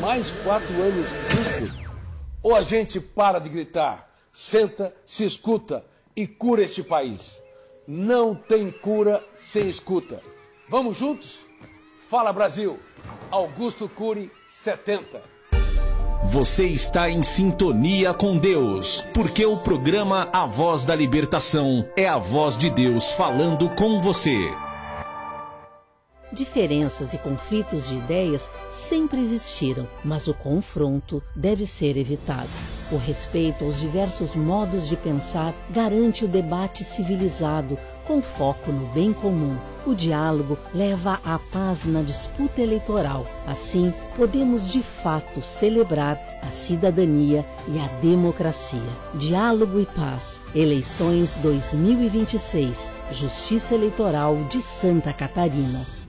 Mais 4 anos disso. Ou a gente para de gritar, senta, se escuta e cura este país. Não tem cura sem escuta. Vamos juntos? Fala Brasil, Augusto Cury 70. Você está em sintonia com Deus, porque o programa A Voz da Libertação é a voz de Deus falando com você. Diferenças e conflitos de ideias sempre existiram, mas o confronto deve ser evitado. O respeito aos diversos modos de pensar garante o debate civilizado, com foco no bem comum. O diálogo leva à paz na disputa eleitoral. Assim, podemos de fato celebrar a cidadania e a democracia. Diálogo e paz. Eleições 2026. Justiça Eleitoral de Santa Catarina.